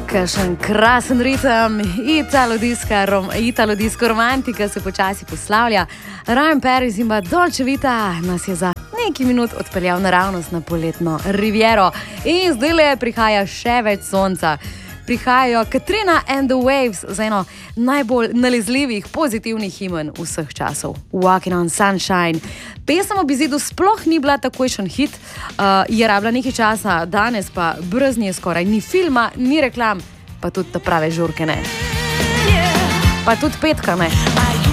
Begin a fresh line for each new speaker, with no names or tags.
Kakšen krasen ritem, italodisko romantika se počasi poslavlja. Ryan Paris in Dolce Vita nas je za nekaj minut odpeljal naravnost na poletno riviero. In zdaj prihaja še več sonca. Prihajajo Katrina and the Waves za eno najbolj nalezljivih, pozitivnih imen vseh časov. Walking on Sunshine. Pesem ob izidu sploh ni bila takojšen hit, je rabila nekaj časa, danes pa brez nje skoraj ni filma, ni reklam, pa tudi ta prave žurke ne. Pa tudi petka ne.